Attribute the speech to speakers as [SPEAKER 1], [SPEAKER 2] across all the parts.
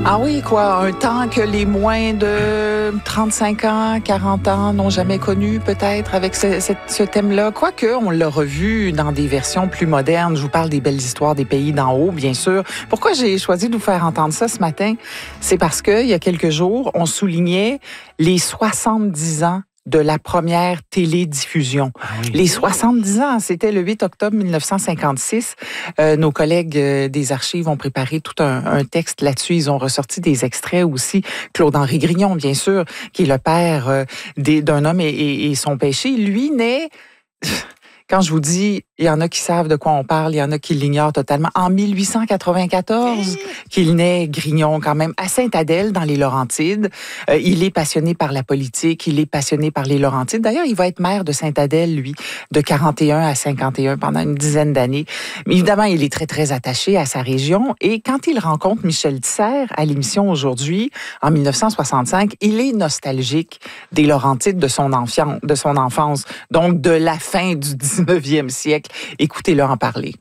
[SPEAKER 1] Ah oui, quoi, un temps que les moins de 35 ans, 40 ans n'ont jamais connu, peut-être, avec ce thème-là. Quoique, on l'a revu dans des versions plus modernes. Je vous parle des belles histoires des pays d'en haut, bien sûr. Pourquoi j'ai choisi de vous faire entendre ça ce matin? C'est parce qu'il y a quelques jours, on soulignait les 70 ans de la première télédiffusion. Ah oui. Les 70 ans, c'était le 8 octobre 1956. Nos collègues des archives ont préparé tout un texte là-dessus. Ils ont ressorti des extraits aussi. Claude-Henri Grignon, bien sûr, qui est le père d'un homme et son péché. Lui naît... Quand je vous dis, il y en a qui savent de quoi on parle, il y en a qui l'ignorent totalement. En 1894, qu'il naît Grignon quand même à Sainte-Adèle, dans les Laurentides. Il est passionné par la politique, il est passionné par les Laurentides. D'ailleurs, il va être maire de Sainte-Adèle, lui, de 41 à 51 pendant une dizaine d'années. Mais évidemment, il est très, très attaché à sa région. Et quand il rencontre Michel Tisser à l'émission Aujourd'hui, en 1965, il est nostalgique des Laurentides de son enfance, donc de la fin du 19e siècle. Écoutez-le en parler.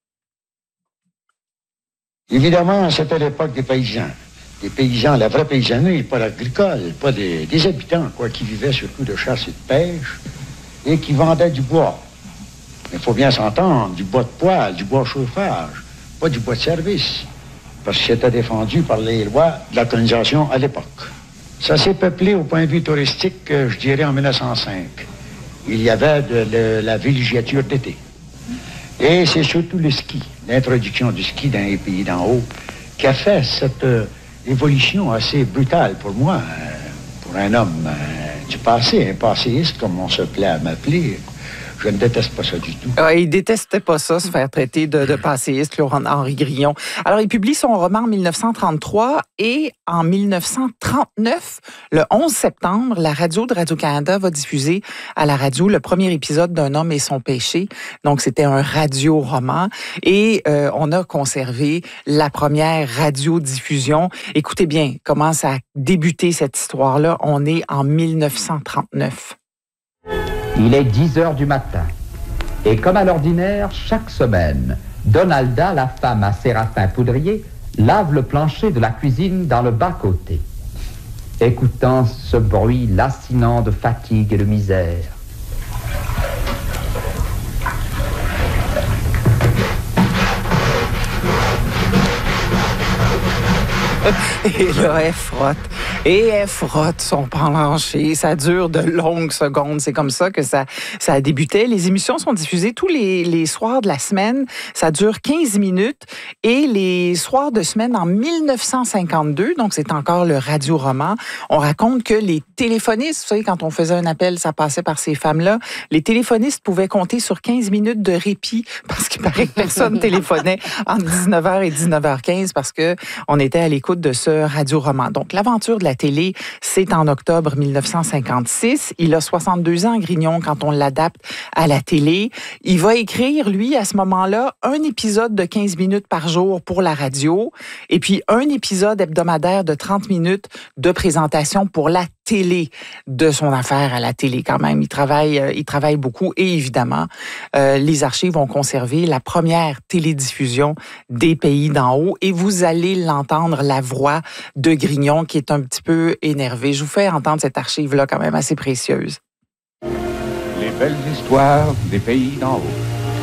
[SPEAKER 2] Évidemment, c'était l'époque des paysans. Des paysans, la vraie paysannerie, pas l'agricole, pas des habitants, quoi, qui vivaient surtout de chasse et de pêche et qui vendaient du bois. Mais il faut bien s'entendre, du bois de poêle, du bois chauffage, pas du bois de service, parce que c'était défendu par les lois de la colonisation à l'époque. Ça s'est peuplé au point de vue touristique, je dirais, en 1905. Il y avait de la villégiature d'été. Et c'est surtout le ski, l'introduction du ski dans les pays d'en haut, qui a fait cette évolution assez brutale pour moi, pour un homme du passé, un passéiste, comme on se plaît à m'appeler. Je ne déteste pas ça du tout.
[SPEAKER 1] Il détestait pas ça, se faire traiter de passéiste, Claude-Henri Grignon. Alors, il publie son roman en 1933 et en 1939, le 11 septembre, la radio de Radio-Canada va diffuser à la radio le premier épisode d'Un homme et son péché. Donc, c'était un radio-roman et on a conservé la première radiodiffusion. Écoutez bien comment ça a débuté cette histoire-là. On est en 1939.
[SPEAKER 3] Il est 10 heures du matin. Et comme à l'ordinaire, chaque semaine, Donalda, la femme à Séraphin Poudrier, lave le plancher de la cuisine dans le bas-côté. Écoutant ce bruit lancinant de fatigue et de misère.
[SPEAKER 1] Et là, elle frotte son plancher. Ça dure de longues secondes. C'est comme ça que ça a débuté. Les émissions sont diffusées tous les soirs de la semaine. Ça dure 15 minutes. Et les soirs de semaine, en 1952, donc c'est encore le radio-roman, on raconte que les téléphonistes, vous savez, quand on faisait un appel, ça passait par ces femmes-là, les téléphonistes pouvaient compter sur 15 minutes de répit parce qu'il paraît que personne téléphonait entre 19h et 19h15 parce qu'on était à l'écoute de ce radio-roman. Donc, l'aventure de la télé, c'est en octobre 1956. Il a 62 ans, Grignon, quand on l'adapte à la télé. Il va écrire, lui, à ce moment-là, un épisode de 15 minutes par jour pour la radio et puis un épisode hebdomadaire de 30 minutes de présentation pour la télé de son affaire à la télé quand même. Il travaille beaucoup et évidemment, les archives ont conservé la première télédiffusion des pays d'en haut et vous allez l'entendre, la voix de Grignon qui est un petit peu énervé. Je vous fais entendre cette archive-là quand même assez précieuse.
[SPEAKER 4] Les belles histoires des pays d'en haut.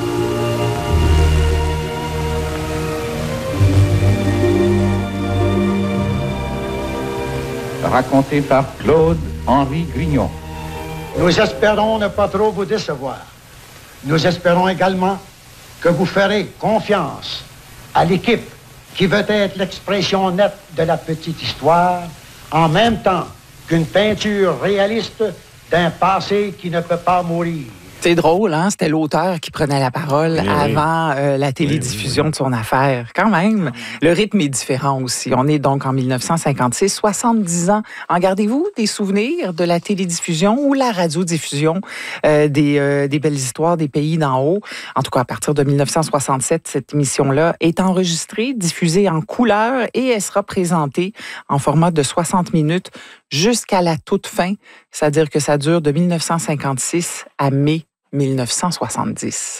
[SPEAKER 4] Raconté par Claude-Henri Grignon.
[SPEAKER 2] Nous espérons ne pas trop vous décevoir. Nous espérons également que vous ferez confiance à l'équipe qui veut être l'expression nette de la petite histoire, en même temps qu'une peinture réaliste d'un passé qui ne peut pas mourir.
[SPEAKER 1] C'est drôle, hein? C'était l'auteur qui prenait la parole avant la télédiffusion de son affaire. Quand même, le rythme est différent aussi. On est donc en 1956, 70 ans. En gardez-vous des souvenirs de la télédiffusion ou la radiodiffusion des belles histoires des pays d'en haut? En tout cas, à partir de 1967, cette émission-là est enregistrée, diffusée en couleur et elle sera présentée en format de 60 minutes jusqu'à la toute fin. C'est-à-dire que ça dure de 1956 à mai 1970.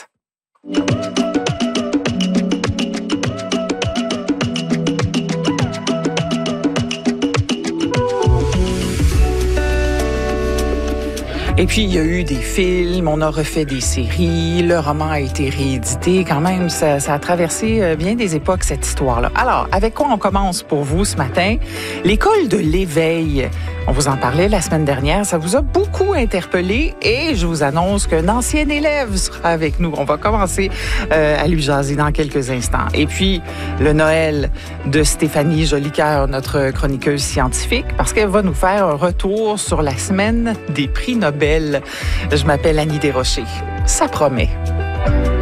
[SPEAKER 1] Et puis, il y a eu des films, on a refait des séries, le roman a été réédité. Quand même, ça a traversé bien des époques, cette histoire-là. Alors, avec quoi on commence pour vous ce matin? L'école de l'éveil. On vous en parlait la semaine dernière. Ça vous a beaucoup interpellé et je vous annonce qu'un ancien élève sera avec nous. On va commencer à lui jaser dans quelques instants. Et puis, le Noël de Stéphanie Jolicoeur, notre chroniqueuse scientifique, parce qu'elle va nous faire un retour sur la semaine des prix Nobel. Je m'appelle Annie Desrochers. Ça promet.